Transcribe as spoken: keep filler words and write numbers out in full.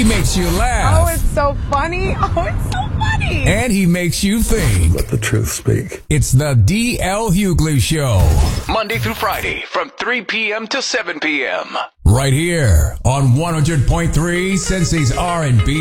He makes you laugh. Oh, it's so funny. Oh, it's so funny. And he makes you think. Let the truth speak. It's the D L. Hughley Show. Monday through Friday from three p.m. to seven p.m. Right here on one hundred point three Cincy's R and B